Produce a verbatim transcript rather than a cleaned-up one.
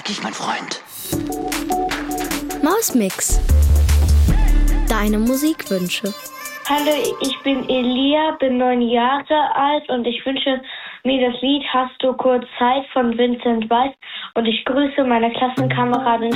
knackig, mein Freund. Mausmix. Deine Musikwünsche. Hallo, ich bin Elia, bin neun Jahre alt und ich wünsche mir das Lied Hast du kurz Zeit von Vincent Weiss und ich grüße meine Klassenkameradin